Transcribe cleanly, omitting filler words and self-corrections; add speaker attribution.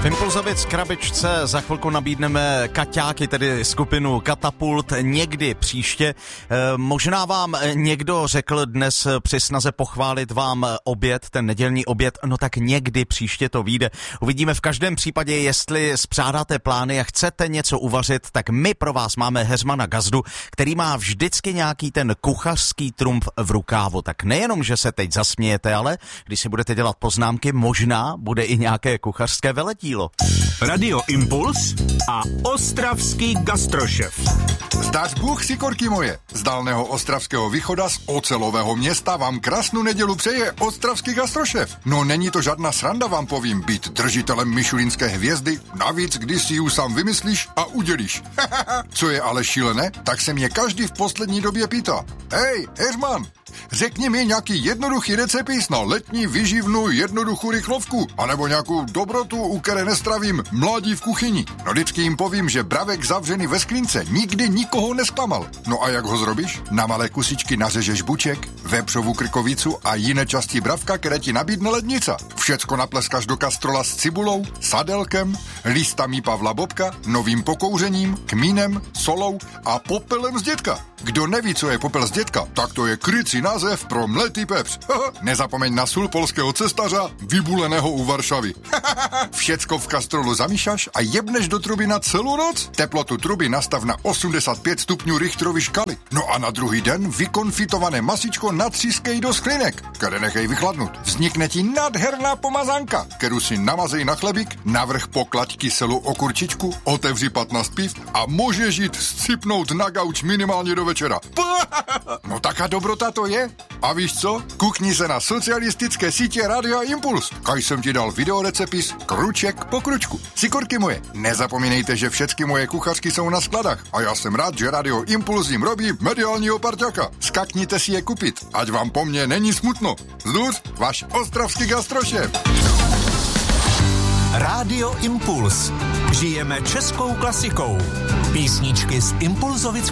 Speaker 1: V Impulzovic krabičce za chvilku nabídneme kaťáky, tedy skupinu Katapult, někdy příště. Možná vám někdo řekl dnes při snaze pochválit vám oběd, ten nedělní oběd, no tak někdy příště to vyjde. Uvidíme v každém případě, jestli spřádáte plány a chcete něco uvařit, tak my pro vás máme Heřmana Gazdu, který má vždycky nějaký ten kuchařský trumf v rukávu. Tak nejenom, že se teď zasmějete, ale když si budete dělat poznámky, možná bude i nějaké kuchařské veletí.
Speaker 2: Radio Impuls a ostravský gastrošef.
Speaker 3: Zdař Bůh, sikorky moje. Z dálného ostravského východa z ocelového města vám krásnou nedělu přeje ostravský gastrošef. No není to žádná sranda, vám povím, být držitelem michelinské hvězdy, navíc když si ji sám vymyslíš a udělíš. Co je ale šílené, tak se mě každý v poslední době pýtá: hej, Heřman, řekni mi nějaký jednoduchý recepis na letní výživnou jednoduchou rychlovku, anebo nějakou dobrotu, u které nestravím mládí v kuchyni. No vždycky jim povím, že bravek zavřený ve skrince nikdy nikoho nesklamal. No a jak ho zrobíš? Na malé kusičky nařežeš buček, vepřovou krkovicu a jiné části bravka, které ti nabídne lednica. Všecko napleskaš do kastrola s cibulou, sadelkem, listami Pavla Bobka, novým pokouřením, kmínem, solou a popelem z dětka. Kdo neví, co je popel z dětka, tak to je krycí název pro mletý pepř. Nezapomeň na sůl polského cestaře, vybuleného u Varšavy. Všecko v kastrolu zamíšáš a jebneš do truby na celou noc. Teplotu truby nastav na 85 stupňů Richterovy škaly. No a na druhý den vykonfitované masičko natřískej do sklinek, které nechej vychladnout. Vznikne ti nádherná pomazánka, kterou si namazej na chlebík, navrch poklaď kyselou okurčičku, otevři 15 piv a můžeš jít scipnout na gauč minimálně do večera. No taká dobrota to je. A víš co? Kukni se na socialistické sítě Radio Impuls. Kaj jsem ti dal videorecepis kruček po kručku. Sikorky moje, nezapomínejte, že všechny moje kuchařky jsou na skladách. A já jsem rád, že Radio Impuls jim robí mediálního parťaka. Skakněte si je kupit, ať vám po mně není smutno. Zduř, váš ostravský gastrošef.
Speaker 2: Radio Impuls. Žijeme českou klasikou. Písničky z Impulzovic